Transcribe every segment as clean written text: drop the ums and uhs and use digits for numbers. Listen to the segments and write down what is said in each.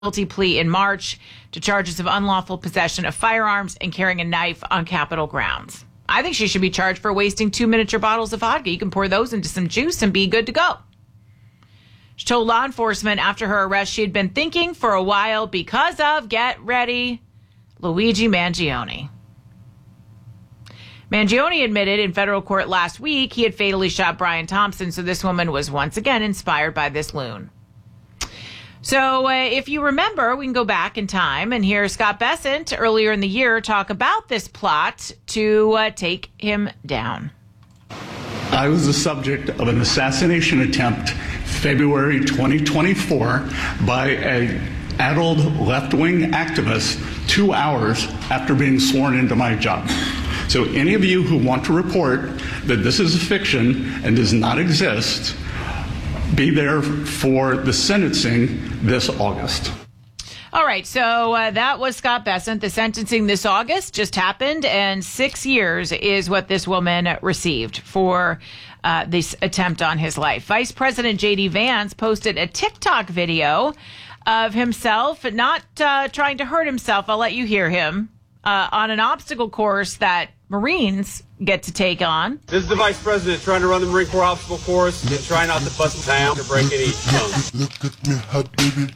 guilty plea in March to charges of unlawful possession of firearms and carrying a knife on Capitol grounds. I think she should be charged for wasting 2 miniature bottles of vodka. You can pour those into some juice and be good to go. She told law enforcement after her arrest she had been thinking for a while because of, get ready, Luigi Mangione. Mangione admitted in federal court last week he had fatally shot Brian Thompson, so this woman was once again inspired by this loon. So if you remember, we can go back in time and hear Scott Bessent earlier in the year talk about this plot to take him down. I was the subject of an assassination attempt February 2024 by an addled left-wing activist 2 hours after being sworn into my job. So any of you who want to report that this is a fiction and does not exist, be there for the sentencing this August. All right, so that was Scott Bessent. The sentencing this August just happened, and 6 years is what this woman received for this attempt on his life. Vice President J.D. Vance posted a TikTok video of himself, not trying to hurt himself, I'll let you hear him, on an obstacle course that Marines get to take on. This is the Vice President trying to run the Marine Corps obstacle course and try not to bust down or break any bones. Look at me, hot baby.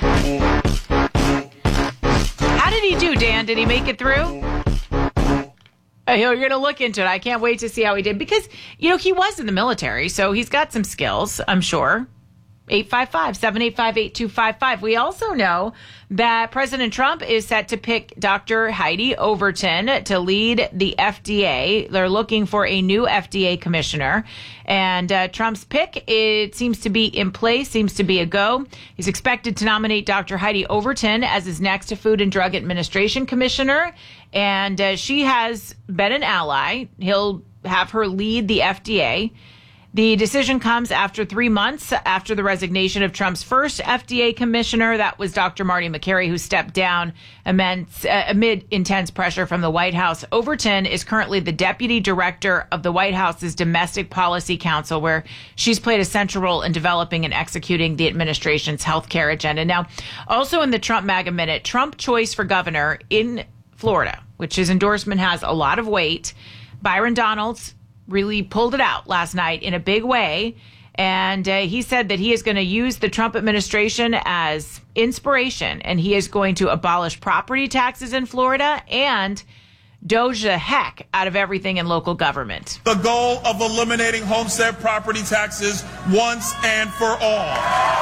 How did he do, Dan? Did he make it through? You're going to look into it. I can't wait to see how he did because, you know, he was in the military, so he's got some skills, I'm sure. 855-785-8255. We also know that President Trump is set to pick Dr. Heidi Overton to lead the FDA. They're looking for a new FDA commissioner. And Trump's pick, it seems to be in place, seems to be a go. He's expected to nominate Dr. Heidi Overton as his next Food and Drug Administration commissioner. And she has been an ally. He'll have her lead the FDA. The decision comes after 3 months after the resignation of Trump's first FDA commissioner. That was Dr. Marty Makary, who stepped down amid intense pressure from the White House. Overton is currently the deputy director of the White House's Domestic Policy Council, where she's played a central role in developing and executing the administration's health care agenda. Now, also in the Trump MAGA Minute, Trump choice for governor in Florida, which his endorsement has a lot of weight. Byron Donalds really pulled it out last night in a big way. And he said that he is going to use the Trump administration as inspiration, and he is going to abolish property taxes in Florida and doge the heck out of everything in local government. The goal of eliminating homestead property taxes once and for all.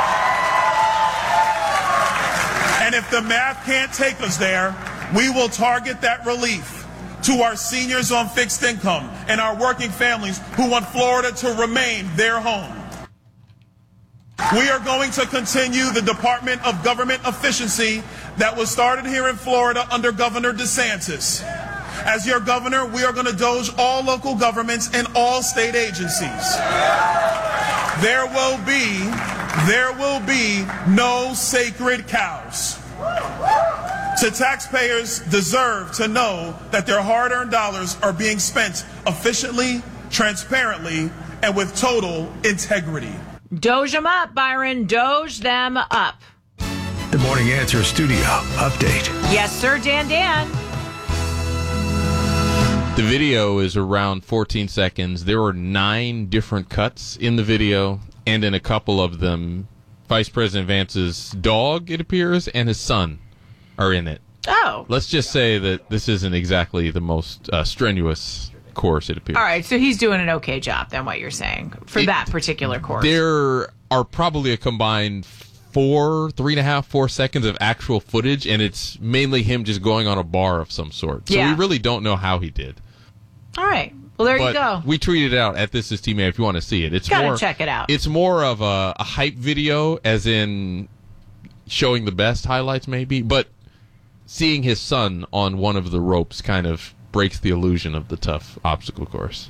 And if the math can't take us there, we will target that relief to our seniors on fixed income and our working families who want Florida to remain their home. We are going to continue the Department of Government Efficiency that was started here in Florida under Governor DeSantis. As your governor, we are going to doge all local governments and all state agencies. There will be no sacred cows. So taxpayers deserve to know that their hard-earned dollars are being spent efficiently, transparently, and with total integrity. Doge them up, Byron. Doge them up. The Morning Answer Studio update. Yes, sir, Dan. The video is around 14 seconds. There were 9 different cuts in the video, and in a couple of them, Vice President Vance's dog, it appears, and his son are in it. Oh. Let's just say that this isn't exactly the most strenuous course, it appears. All right, so he's doing an okay job, then, what you're saying, for that particular course. There are probably a combined 4 seconds of actual footage, and it's mainly him just going on a bar of some sort. So we really don't know how he did. All right. Well, there you go. We tweeted it out at This Is T-Man if you want to see it. It's gotta check it out. It's more of a hype video, as in showing the best highlights, maybe, but seeing his son on one of the ropes kind of breaks the illusion of the tough obstacle course.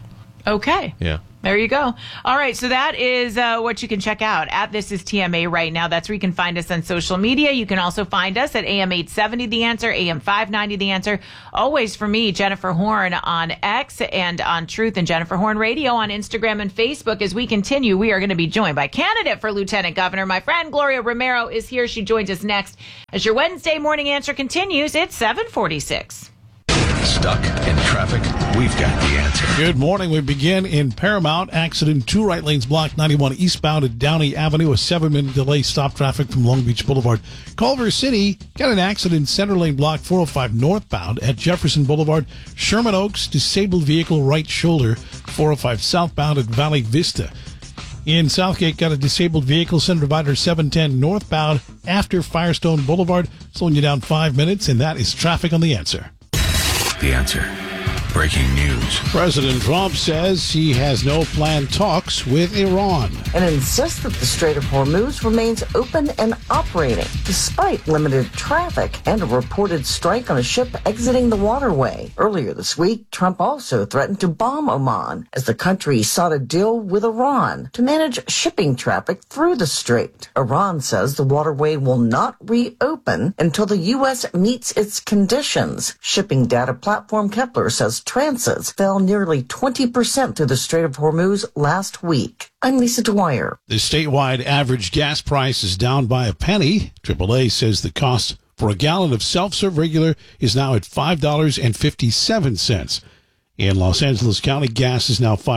Okay. Yeah. There you go. All right. So that is what you can check out at This Is TMA right now. That's where you can find us on social media. You can also find us at AM 870 The Answer, AM 590 The Answer. Always for me, Jennifer Horn on X and on Truth and Jennifer Horn Radio on Instagram and Facebook. As we continue, we are going to be joined by candidate for Lieutenant Governor. My friend Gloria Romero is here. She joins us next as your Wednesday morning answer continues. It's 7:46. Stuck in traffic? We've got the answer. Good morning. We begin in Paramount. Accident, 2 right lanes blocked, 91 eastbound at Downey Avenue. A 7-minute delay. Stop traffic from Long Beach Boulevard. Culver City got an accident, center lane blocked, 405 northbound at Jefferson Boulevard. Sherman Oaks, disabled vehicle, right shoulder, 405 southbound at Valley Vista. In Southgate, got a disabled vehicle, center divider 710 northbound after Firestone Boulevard, slowing you down 5 minutes, and that is traffic on The Answer. The Answer. Breaking news. President Trump says he has no planned talks with Iran. And insists that the Strait of Hormuz remains open and operating, despite limited traffic and a reported strike on a ship exiting the waterway. Earlier this week, Trump also threatened to bomb Oman as the country sought a deal with Iran to manage shipping traffic through the strait. Iran says the waterway will not reopen until the U.S. meets its conditions. Shipping data platform Kepler says transits fell nearly 20% through the Strait of Hormuz last week. I'm Lisa Dwyer. The statewide average gas price is down by a penny. AAA says the cost for a gallon of self-serve regular is now at $5.57. In Los Angeles County, gas is now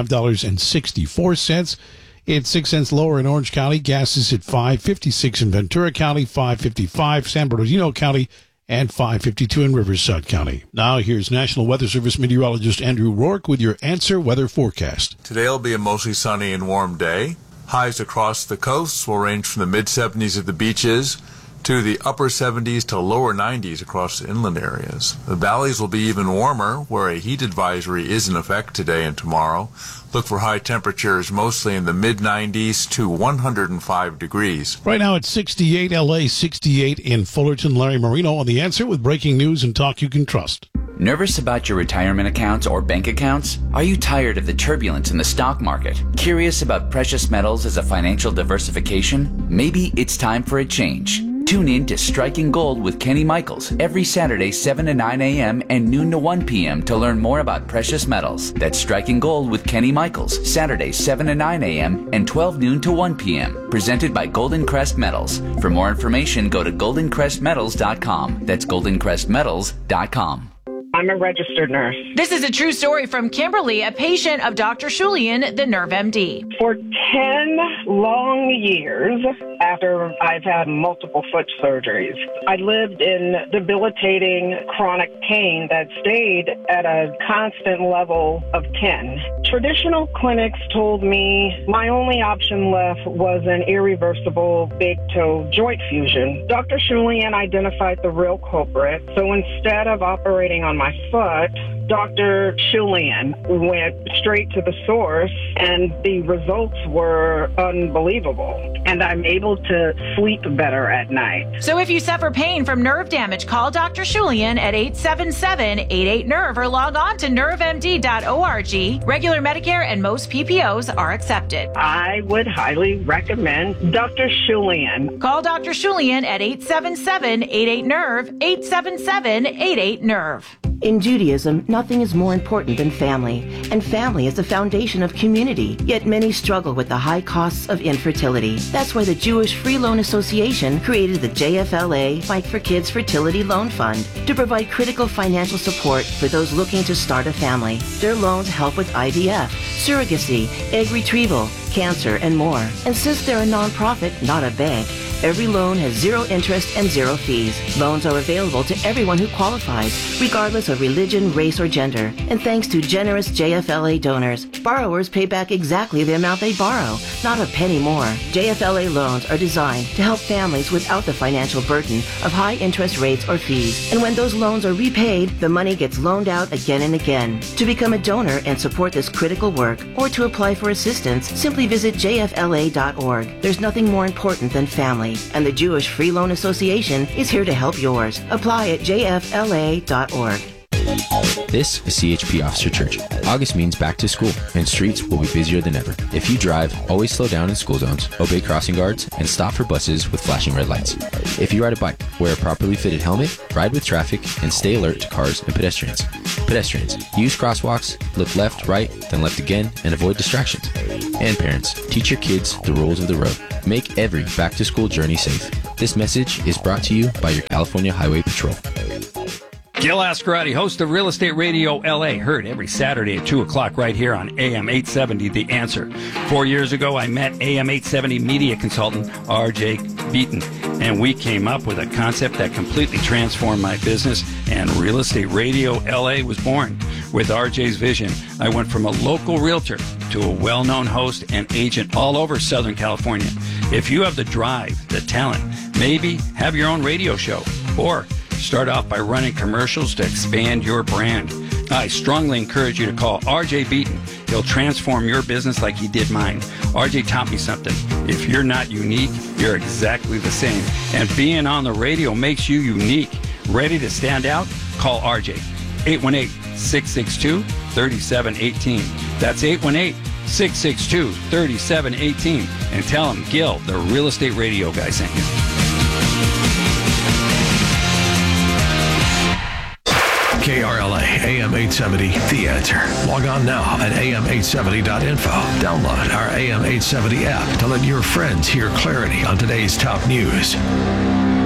$5.64. It's 6 cents lower in Orange County. Gas is at $5.56 in Ventura County, $5.55 San Bernardino County, and $5.52 in Riverside County. Now here's National Weather Service meteorologist Andrew Rourke with your Answer Weather Forecast. Today will be a mostly sunny and warm day. Highs across the coasts will range from the mid-70s at the beaches to the upper 70s to lower 90s across the inland areas. The valleys will be even warmer, where a heat advisory is in effect today and tomorrow. Look for high temperatures mostly in the mid-90s to 105 degrees. Right now it's 68 LA, 68 in Fullerton. Larry Marino on The Answer with breaking news and talk you can trust. Nervous about your retirement accounts or bank accounts? Are you tired of the turbulence in the stock market? Curious about precious metals as a financial diversification? Maybe it's time for a change. Tune in to Striking Gold with Kenny Michaels every Saturday 7 to 9 a.m. and noon to 1 p.m. to learn more about precious metals. That's Striking Gold with Kenny Michaels, Saturdays 7 to 9 a.m. and 12 noon to 1 p.m. Presented by Golden Crest Metals. For more information, go to goldencrestmetals.com. That's goldencrestmetals.com. I'm a registered nurse. This is a true story from Kimberly, a patient of Dr. Shulian, the Nerve MD. For 10 long years, after I've had multiple foot surgeries, I lived in debilitating chronic pain that stayed at a constant level of 10. Traditional clinics told me my only option left was an irreversible big toe joint fusion. Dr. Shulian identified the real culprit, so instead of operating on my foot, Dr. Shulian went straight to the source, and the results were unbelievable. And I'm able to sleep better at night. So if you suffer pain from nerve damage, call Dr. Shulian at 877-88-NERVE or log on to nervemd.org. Regular Medicare and most PPOs are accepted. I would highly recommend Dr. Shulian. Call Dr. Shulian at 877-88-NERVE, 877-88-NERVE. In Judaism, nothing is more important than family, and family is the foundation of community, yet many struggle with the high costs of infertility. That's why the Jewish Free Loan Association created the JFLA Fight for Kids Fertility Loan Fund to provide critical financial support for those looking to start a family. Their loans help with IVF, surrogacy, egg retrieval, cancer, and more. And since they're a nonprofit, not a bank, every loan has 0 interest and 0 fees. Loans are available to everyone who qualifies, regardless of religion, race, or gender. And thanks to generous JFLA donors, borrowers pay back exactly the amount they borrow, not a penny more. JFLA loans are designed to help families without the financial burden of high interest rates or fees. And when those loans are repaid, the money gets loaned out again and again. To become a donor and support this critical work, or to apply for assistance, simply visit jfla.org. There's nothing more important than family, and the Jewish Free Loan Association is here to help yours. Apply at jfla.org. This is CHP Officer Church. August means back to school, and streets will be busier than ever. If you drive, always slow down in school zones, obey crossing guards, and stop for buses with flashing red lights. If you ride a bike, wear a properly fitted helmet, ride with traffic, and stay alert to cars and pedestrians. Pedestrians, use crosswalks, look left, right, then left again, and avoid distractions. And parents, teach your kids the rules of the road. Make every back-to-school journey safe. This message is brought to you by your California Highway Patrol. Gil Ascarati, host of Real Estate Radio LA, heard every Saturday at 2 o'clock right here on AM 870, The Answer. 4 years ago, I met AM 870 media consultant RJ Beaton, and we came up with a concept that completely transformed my business, and Real Estate Radio LA was born. With RJ's vision, I went from a local realtor to a well-known host and agent all over Southern California. If you have the drive, the talent, maybe have your own radio show, or start off by running commercials to expand your brand, I strongly encourage you to call RJ Beaton. He'll transform your business like he did mine. RJ taught me something. If you're not unique, you're exactly the same. And being on the radio makes you unique. Ready to stand out? Call RJ. 818-662-3718. That's 818-662-3718. And tell him Gil, the Real Estate Radio guy, sent you. KRLA AM 870, The Answer. Log on now at am870.info. Download our AM 870 app to let your friends hear clarity on today's top news.